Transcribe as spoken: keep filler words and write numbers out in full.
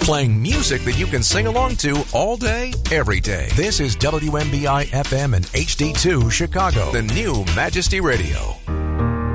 Playing music that you can sing along to all day, every day. This is W M B I F M and H D two Chicago, the new Majesty Radio.